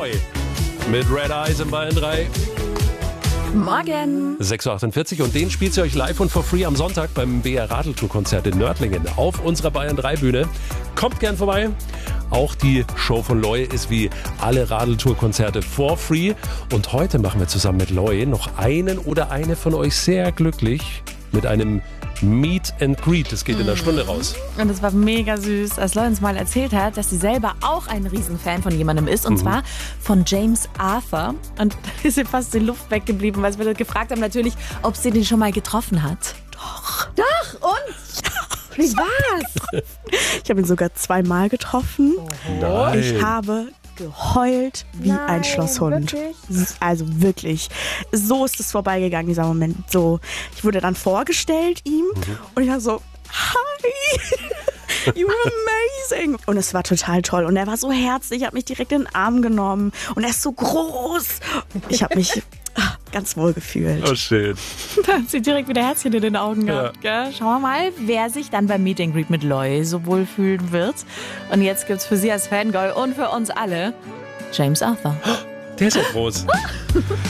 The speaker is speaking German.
Loy mit Red Eyes in Bayern 3. Morgen. 6.48 Uhr und den spielt sie euch live und for free am Sonntag beim BR Radeltour-Konzert in Nördlingen auf unserer Bayern 3 Bühne. Kommt gern vorbei. Auch die Show von Loy ist wie alle Radeltour-Konzerte for free. Und heute machen wir zusammen mit Loy noch einen oder eine von euch sehr glücklich mit einem Meet and Greet. Das geht in einer Stunde raus. Und es war mega süß, als Loy uns mal erzählt hat, dass sie selber auch ein Riesenfan von jemandem ist. Und zwar von James Arthur. Und da ist ihr fast die Luft weggeblieben, weil wir gefragt haben natürlich, ob sie den schon mal getroffen hat. Doch, und? Wie war's? Ich habe ihn sogar 2-mal getroffen. Nein. Ich habe geheult wie ein Schlosshund. Wirklich? Also wirklich. So ist es vorbeigegangen, dieser Moment. So, ich wurde dann vorgestellt ihm und ich war so, hi, you're amazing. Und es war total toll. Und er war so herzlich, hat mich direkt in den Arm genommen. Und er ist so groß. Ich habe mich ganz wohl gefühlt. Oh, schön. Da hat sie direkt wieder Herzchen in den Augen gehabt. Gell? Schauen wir mal, wer sich dann beim Meet and Greet mit Loy so wohl fühlen wird. Und jetzt gibt's für sie als Fangirl und für uns alle James Arthur. Der ist ja groß.